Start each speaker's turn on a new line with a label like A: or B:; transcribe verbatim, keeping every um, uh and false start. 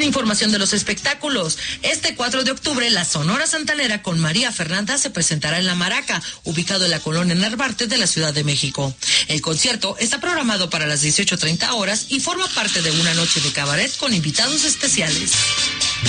A: información de los espectáculos. Este cuatro de octubre, la Sonora Santanera con María Fernanda se presentará en La Maraca, ubicado en la colonia Narvarte de la Ciudad de México. El concierto está programado para las dieciocho treinta horas y forma parte de una noche de cabaret con invitados especiales.